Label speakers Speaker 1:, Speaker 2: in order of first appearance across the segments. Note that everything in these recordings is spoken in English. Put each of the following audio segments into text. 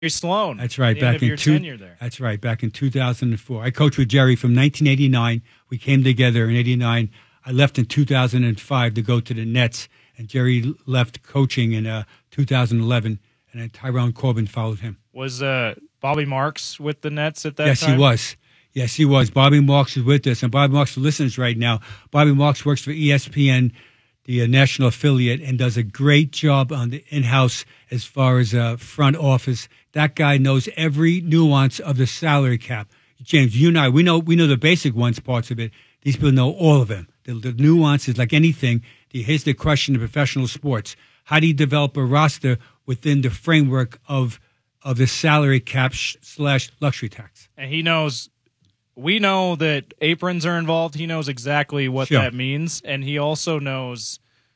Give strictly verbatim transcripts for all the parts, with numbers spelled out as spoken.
Speaker 1: Sloan.
Speaker 2: That's right.
Speaker 1: The
Speaker 2: Back
Speaker 1: end of
Speaker 2: in
Speaker 1: your
Speaker 2: two,
Speaker 1: tenure there.
Speaker 2: That's right. Back in two thousand four, I coached with Jerry from nineteen eighty-nine. We came together in eighty-nine. I left in two thousand five to go to the Nets, and Jerry left coaching in uh, two thousand eleven, and then Tyrone Corbin followed him.
Speaker 1: Was uh, Bobby Marks with the Nets at that
Speaker 2: yes,
Speaker 1: time?
Speaker 2: Yes, he was. Yes, he was. Bobby Marks is with us, and Bobby Marks listens right now. Bobby Marks works for E S P N, the uh, national affiliate, and does a great job on the in-house as far as uh, front office. That guy knows every nuance of the salary cap. James, you and I, we know we know the basic ones, parts of it. These people know all of them. The, the nuances, like anything. Here's the question in professional sports: how do you develop a roster within the framework of of the salary cap sh- slash luxury tax?
Speaker 1: And he knows. We know that aprons are involved. He knows exactly what
Speaker 2: sure.
Speaker 1: that means, and he also knows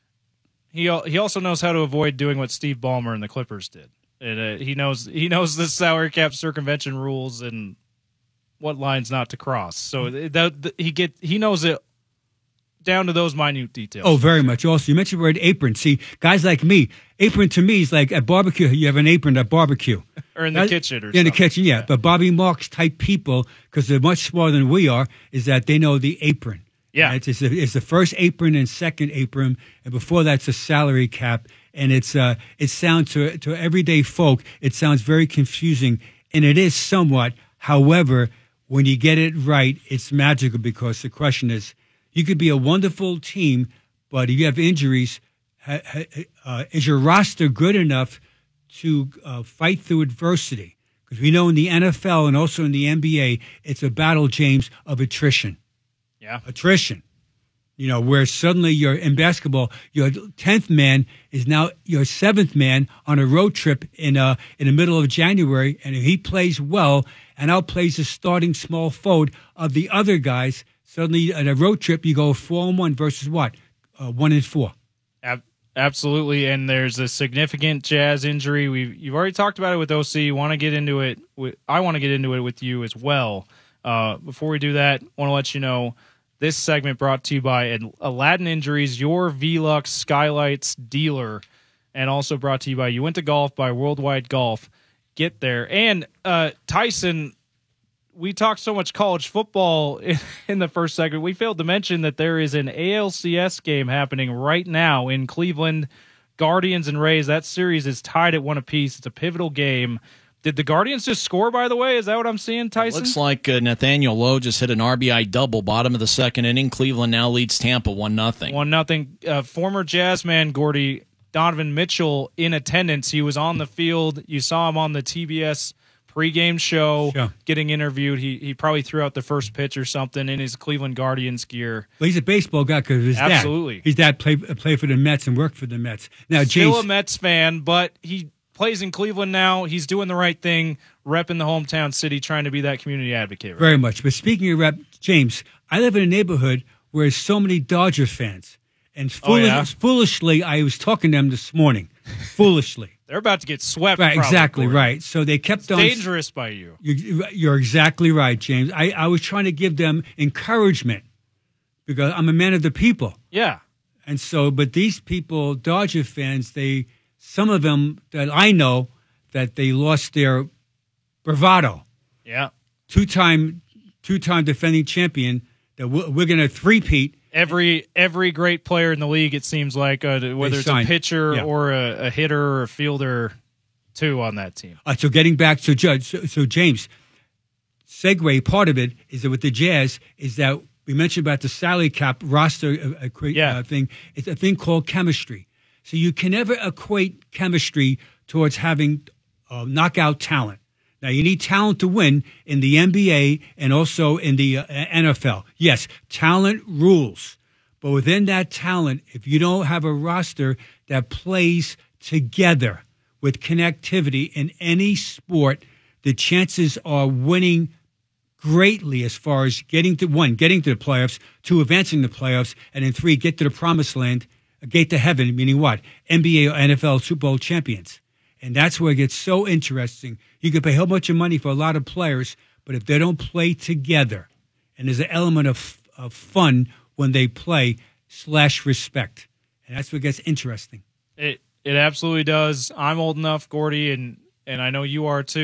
Speaker 1: he he also knows how to avoid doing what Steve Ballmer and the Clippers did. And, uh, he knows he knows the salary cap circumvention rules and what lines not to cross. So that, that he get he knows it down to those minute details.
Speaker 2: Oh, very much. Also, you mentioned the word apron. See, guys like me, apron to me is like at barbecue. You have an apron at barbecue.
Speaker 1: Or in the
Speaker 2: That,
Speaker 1: kitchen or
Speaker 2: yeah,
Speaker 1: something.
Speaker 2: in the kitchen, yeah. yeah. But Bobby Marks type people, because they're much smarter than we are, is that they know the apron.
Speaker 1: Yeah.
Speaker 2: It's, it's, the, it's the first apron and second apron, and before that's a salary cap. And it's uh, it sounds to to everyday folk, it sounds very confusing, and it is somewhat. However, when you get it right, it's magical, because the question is, you could be a wonderful team, but if you have injuries, ha, ha, uh, is your roster good enough to uh, fight through adversity? Because we know in the N F L and also in the N B A, it's a battle, James, of attrition.
Speaker 1: Yeah.
Speaker 2: Attrition. You know, where suddenly you're in basketball, your tenth man is now your seventh man on a road trip in uh in the middle of January, and if he plays well and outplays the starting small forward of the other guys, suddenly at a road trip you go four and one versus what? Uh, one and four.
Speaker 1: Ab- absolutely, and there's a significant Jazz injury. We you've already talked about it with O C. You want to get into it? With, I want to get into it with you as well. Uh, before we do that, I want to let you know. This segment brought to you by Aladdin Injuries, your Velux Skylights dealer, and also brought to you by You Went to Golf by Worldwide Golf. Get there. And uh, Tyson, we talked so much college football in, in the first segment. We failed to mention that there is an A L C S game happening right now in Cleveland. Guardians and Rays. That series is tied at one apiece. It's a pivotal game. Did the Guardians just score, by the way? Is that what I'm seeing, Tyson?
Speaker 3: It looks like uh, Nathaniel Lowe just hit an R B I double, bottom of the second inning. Cleveland now leads Tampa one nothing.
Speaker 1: one nothing. Uh, former Jazz man, Gordy, Donovan Mitchell, in attendance. He was on the field. You saw him on the T B S pregame show
Speaker 2: sure.
Speaker 1: getting interviewed. He he probably threw out the first pitch or something in his Cleveland Guardians gear.
Speaker 2: Well, he's a baseball guy because his dad.
Speaker 1: Absolutely.
Speaker 2: His dad played, played for the Mets and worked for the Mets. Now,
Speaker 1: Still
Speaker 2: James,
Speaker 1: a Mets fan, but he plays in Cleveland now. He's doing the right thing, repping the hometown city, trying to be that community advocate. Right?
Speaker 2: Very much. But speaking of rep, James, I live in a neighborhood where there's so many Dodger fans. And foolish,
Speaker 1: oh, yeah?
Speaker 2: foolishly, I was talking to them this morning. Foolishly.
Speaker 1: They're about to get swept.
Speaker 2: Right,
Speaker 1: probably,
Speaker 2: exactly,
Speaker 1: Gordon.
Speaker 2: right. So they kept
Speaker 1: it's
Speaker 2: on.
Speaker 1: dangerous by you.
Speaker 2: you. You're exactly right, James. I, I was trying to give them encouragement because I'm a man of the people.
Speaker 1: Yeah.
Speaker 2: And so, but these people, Dodger fans, they, some of them that I know, that they lost their bravado.
Speaker 1: Yeah.
Speaker 2: Two-time, two-time defending champion. That we're, we're going to three-peat.
Speaker 1: Every every great player in the league, it seems like, uh, whether
Speaker 2: They
Speaker 1: it's
Speaker 2: signed.
Speaker 1: a pitcher
Speaker 2: Yeah.
Speaker 1: or a, a hitter or a fielder, two on that team.
Speaker 2: Uh, so getting back to Judge, so, so James, segue, part of it is that with the Jazz is that we mentioned about the salary cap roster uh, equa-
Speaker 1: Yeah.
Speaker 2: uh, thing. It's a thing called chemistry. So you can never equate chemistry towards having uh, knockout talent. Now, you need talent to win in the N B A and also in the uh, N F L. Yes, talent rules. But within that talent, if you don't have a roster that plays together with connectivity in any sport, the chances are winning greatly as far as getting to, one, getting to the playoffs, two, advancing the playoffs, and then three, get to the promised land, a gate to heaven, meaning what? N B A or N F L Super Bowl champions. And that's where it gets so interesting. You can pay a whole bunch of money for a lot of players, but if they don't play together, and there's an element of, of fun when they play slash respect. And that's what gets interesting.
Speaker 1: It it absolutely does. I'm old enough, Gordy, and and I know you are too.